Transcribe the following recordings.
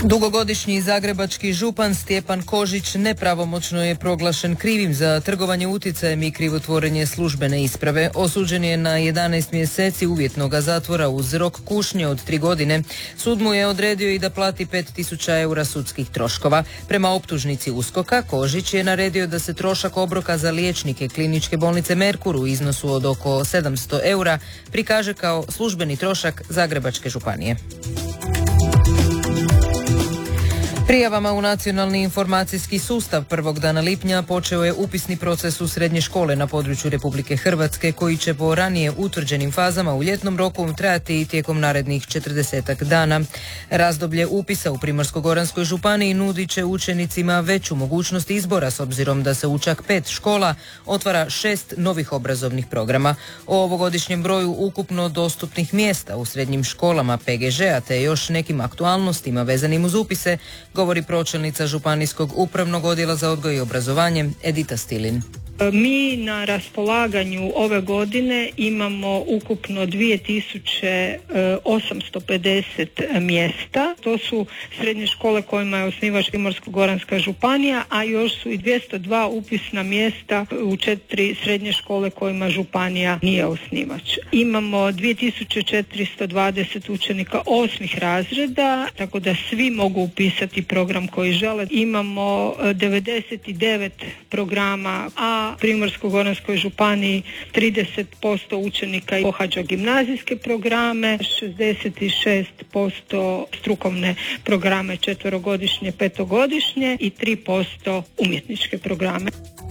Dugogodišnji zagrebački župan Stjepan Kožić nepravomoćno je proglašen krivim za trgovanje utjecajem i krivotvorenje službene isprave. Osuđen je na 11 mjeseci uvjetnoga zatvora uz rok kušnje od 3 godine. Sud mu je odredio i da plati 5.000 eura sudskih troškova. Prema optužnici USKOK-a, Kožić je naredio da se trošak obroka za liječnike kliničke bolnice Merkur u iznosu od oko 700 eura prikaže kao službeni trošak Zagrebačke županije. Prijavama u nacionalni informacijski sustav prvog dana lipnja počeo je upisni proces u srednje škole na području Republike Hrvatske koji će po ranije utvrđenim fazama u ljetnom roku trajati i tijekom narednih 40 dana. Razdoblje upisa u Primorsko-goranskoj županiji nudit će učenicima veću mogućnost izbora s obzirom da se u čak 5 škola otvara 6 novih obrazovnih programa. O ovogodišnjem broju ukupno dostupnih mjesta u srednjim školama PGŽ-a te još nekim aktualnostima vezanim uz upise govori pročelnica Županijskog upravnog odjela za odgoj i obrazovanje Edita Stilin. Mi na raspolaganju ove godine imamo ukupno 2850 mjesta. To su srednje škole kojima je osnivač Primorsko-goranska županija, a još su i 202 upisna mjesta u 4 srednje škole kojima županija nije osnivač. Imamo 2420 učenika 8. razreda, tako da svi mogu upisati program koji žele. Imamo 99 programa, a Primorsko-goranskoj županiji 30% učenika pohađa gimnazijske programe, 66% strukovne programe 4-godišnje, 5-godišnje i 3% umjetničke programe.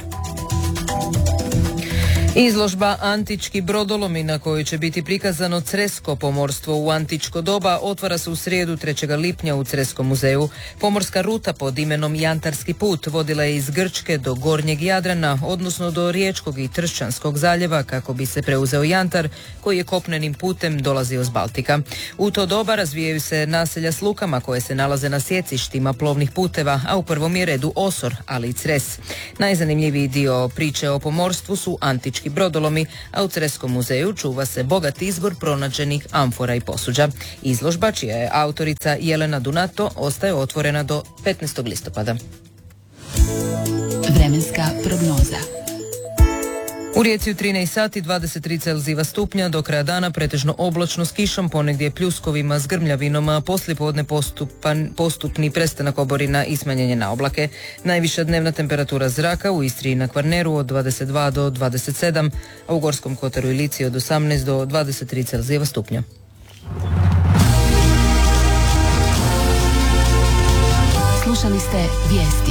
Izložba Antički brodolomi na kojoj će biti prikazano Cresko pomorstvo u antičko doba otvara se u srijedu 3. lipnja u Creskom muzeju. Pomorska ruta pod imenom Jantarski put vodila je iz Grčke do Gornjeg Jadrana, odnosno do Riječkog i Tršćanskog zaljeva kako bi se preuzeo jantar koji je kopnenim putem dolazio s Baltika. U to doba razvijaju se naselja s lukama koje se nalaze na sjecištima plovnih puteva, a u prvom je redu Osor, ali i Cres. Najzanimljiviji dio priče o pomorstvu su antički brodolomi, a u Creskom muzeju čuva se bogat izbor pronađenih amfora i posuđa. Izložba, čija je autorica Jelena Dunato, ostaje otvorena do 15. listopada. Vremenska prognoza. U Rijeci u 13 sati 23 Celzijeva stupnja, do kraja dana pretežno oblačno s kišom, ponegdje pljuskovima s grmljavinom, a poslijepodne postupni prestanak oborina i smanjenje na oblake. Najviša dnevna temperatura zraka u Istri i na Kvarneru od 22 do 27, a u Gorskom kotaru i Lici od 18 do 23 Celzijeva stupnja. Slušali ste vijesti.